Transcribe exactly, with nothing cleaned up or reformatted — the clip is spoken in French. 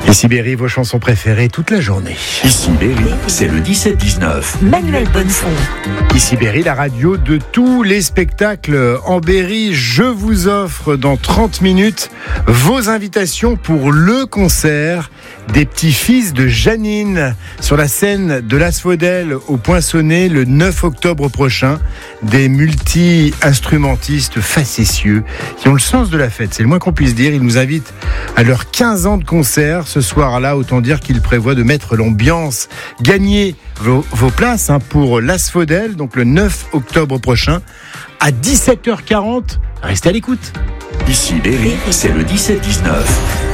Ici Berry, vos chansons préférées toute la journée. Ici Berry, c'est le dix-sept dix-neuf. Manuel Bonnefond. Ici Berry, la radio de tous les spectacles en Berry. Je vous offre dans trente minutes vos invitations pour le concert des petits-fils de Janine sur la scène de l'Asphodèle au Poinçonnet le neuf octobre prochain. Des multi-instrumentistes facétieux qui ont le sens de la fête, c'est le moins qu'on puisse dire. Ils nous invitent à leurs quinze ans de concert ce soir-là. Autant dire qu'ils prévoient de mettre l'ambiance. Gagnez vos, vos places hein, pour l'Asphodèle, donc le neuf octobre prochain à dix-sept heures quarante. Restez à l'écoute. Ici Berry, c'est le dix-sept dix-neuf.